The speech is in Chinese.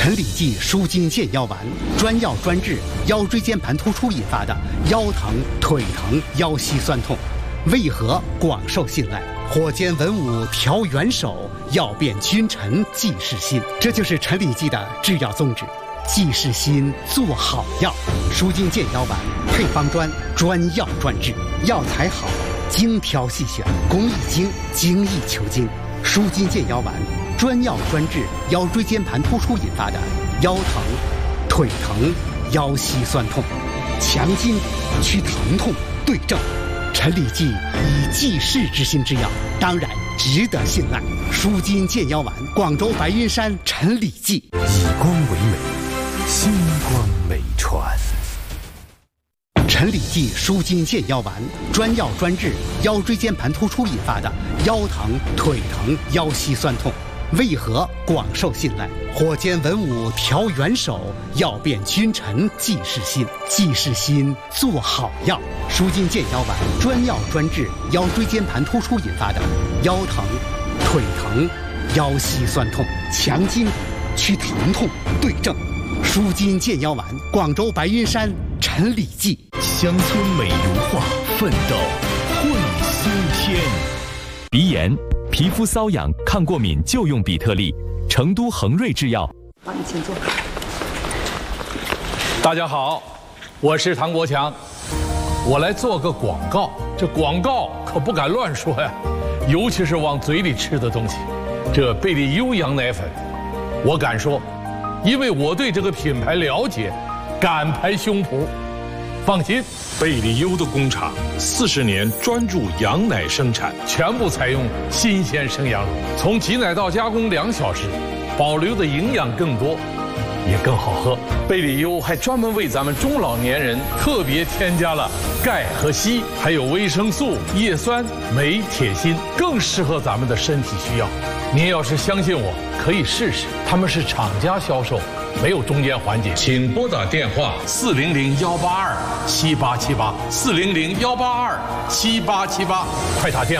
陈李济舒筋健腰丸，专药专治腰椎间盘突出引发的腰疼、腿疼、腰膝酸痛，为何广受信赖？火尖文武调元首，药变君臣济世心。这就是陈李济的制药宗旨。济世心，做好药。舒筋健腰丸配方专，专药专治，药材好，精挑细选，工艺精，精益求精。舒筋健腰丸专药专治腰椎间盘突出引发的腰疼、腿疼、腰膝酸痛，强筋去疼痛，对症。陈李济以济世之心之药，当然值得信赖。舒筋健腰丸，广州白云山陈李济。 以光为美，星光美传。 陈李济舒筋健腰丸，专药专治腰椎间盘突出引发的腰疼、腿疼、腰膝酸痛，为何广受信赖？火尖文武调元首，药变君臣济世心。济世心，做好药。舒筋健腰丸专药专治腰椎间盘突出引发的腰疼、腿疼、腰膝酸痛，强筋去疼痛，对症。舒筋健腰丸，广州白云山陈李济。 乡村美如画，奋斗会新天。 鼻炎、皮肤瘙痒、抗过敏就用比特利，成都恒瑞制药。 好，你请坐。 大家好，我是唐国强，我来做个广告。这广告可不敢乱说呀，尤其是往嘴里吃的东西。这贝利优羊奶粉，我敢说，因为我对这个品牌了解，敢拍胸脯。放心， 贝利优的工厂40年专注羊奶生产， 全部采用新鲜生羊乳，从挤奶到加工2小时，保留的营养更多，也更好喝。贝利优还专门为咱们中老年人特别添加了钙和硒，还有维生素、叶酸、镁、铁、锌，更适合咱们的身体需要。您要是相信我，可以试试，他们是厂家销售，没有中间环节。请拨打电话400-182-7878，400-182-7878，快打电话。